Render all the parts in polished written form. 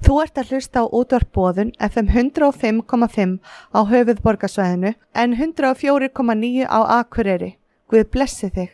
Þú ert að hlusta á útvarp Boðun FM 105,5 á höfuðborgarsvæðinu en 104,9 á Akureyri. Guð blessi þig.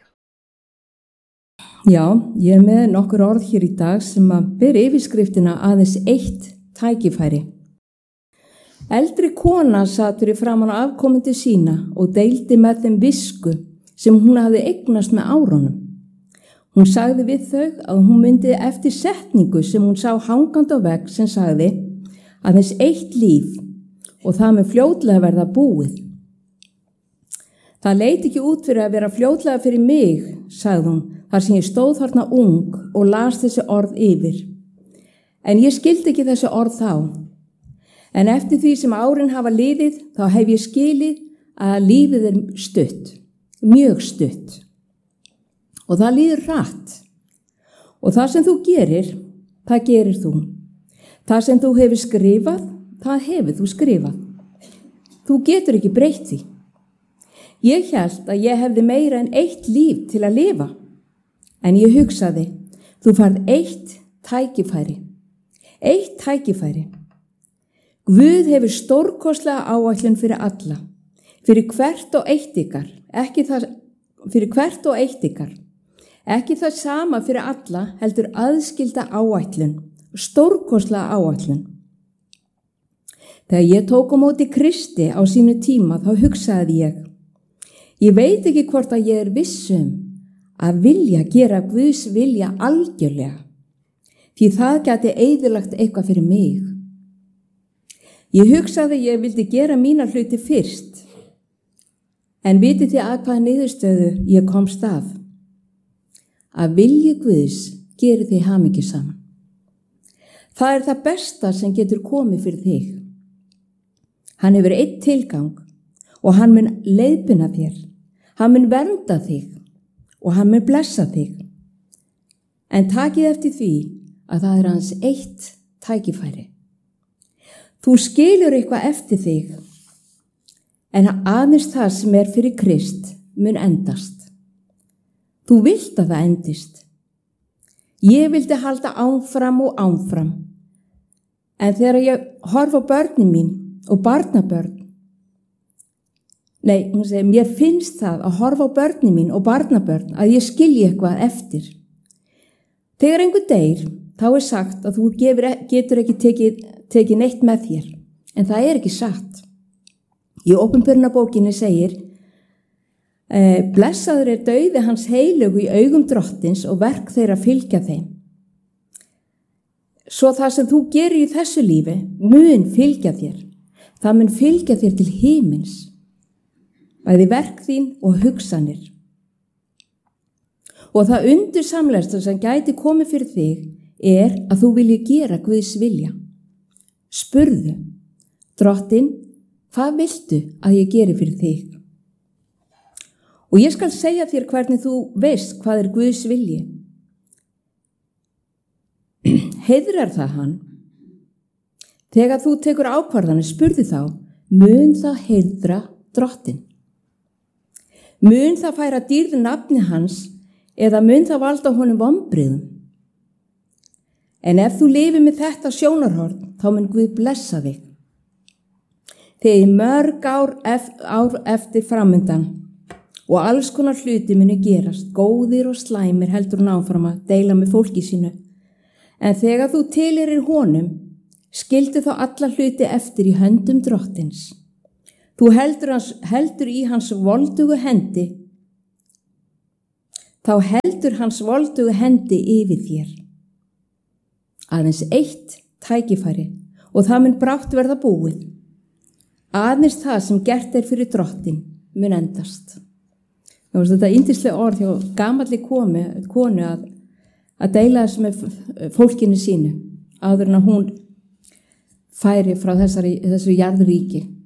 Já, ég er með nokkur orð hér í dag sem að bera yfirskriftina aðeins eitt tækifæri. Eldri kona sat fyrir framan á afkomendur sína og deildi með þeim visku sem hún hafði eignast með árunum. Hún sagði við þau að hún myndi eftir setningu sem hún sá hangandi á vegg sem sagði aðeins eitt líf og það með fljótlega verða búið. Það leit ekki út fyrir að vera fljótlega fyrir mig, sagði hún, þar sem ég stóð þarna ung og las þessi orð yfir. En ég skildi ekki þessi orð þá. En eftir því sem árin hafa liðið, þá hef ég skilið að lífið er stutt, mjög stutt. Og það líður hratt. Og það sem þú gerir, það gerir þú. Það sem þú hefur skrifað, það hefur þú skrifað. Þú getur ekki breytt því. Ég hélt að ég hefði meira en eitt líf til að lifa. En ég hugsaði, þú færð eitt tækifæri. Eitt tækifæri. Guð hefur stórkostlega áætlun fyrir alla. Fyrir hvert og eitt ykkar. Ekki það sama fyrir alla, heldur aðskilda áætlun, stórkostlega áætlun. Þegar ég tók á móti Kristi á sínu tíma, þá hugsaði ég veit ekki hvort að ég er vissum að vilja gera Guðs vilja algjörlega, því það gæti eyðilagt eitthvað fyrir mig. Ég hugsaði að ég vildi gera mína hluti fyrst, en vitið þið að hvaða niðurstöðu ég komst af? Að vilji Guðs gerir þig hamingjusaman. Það er það besta sem getur komið fyrir þig. Hann hefur einn tilgang og hann mun leiðbeina þér. Hann mun vernda þig og hann mun blessa þig. En takið eftir því að það er hans eitt tækifæri. Þú skilur eitthvað eftir þig, en aðeins það sem er fyrir Krist mun endast. Þú vilt að það endist. Ég vildi halda áfram og áfram. En þegar ég horf á börnin mín og barnabörn, mér finnst það að horfa á börnin mín og barnabörn að ég skilji eitthvað eftir. Þegar einhver deyr, þá er sagt að þú getur ekki tekið neitt með þér, en það er ekki satt. Í Opinberunarbókinni segir, blessaður er dauði hans heilögu í augum drottins og verk þeirra fylgja þeim. Svo það sem þú gerir í þessu lífi mun fylgja þér. Það mun fylgja þér til himins. Bæði verk þín og hugsanir. Og það undursamlegasta sem gæti komið fyrir þig er að þú vilji gera Guðs vilja. Spurðu, drottinn, hvað viltu að ég geri fyrir þig? Og ég skal segja þér hvernig þú veist hvað er Guðs vilji. Heiðrar það hann? Þegar þú tekur ákvarðanir, spurðu þá, mun það heiðra drottinn? Mun það færa dýrð nafni hans eða mun það valda honum vonbrigðum? En ef þú lifir með þetta sjónarhorn, þá mun Guð blessa þig. Þegar mörg ár eftir framundan og alls konar hluti muni gerast, góðir og slæmir heldur hún áfram að deila með fólki sínu. En þegar þú tilheyrir honum, skildu þá alla hluti eftir í höndum drottins. Þú heldur í hans voldugu hendi, þá heldur hans voldugu hendi yfir þér. Aðeins eitt tækifæri og það mun brátt verða búið. Aðeins það sem gert er fyrir drottin mun endast. Þetta er yndislega orð hjá gamalli konu að deila þessu með fólkinu sínu áður en að hún færi frá þessu jarðríki.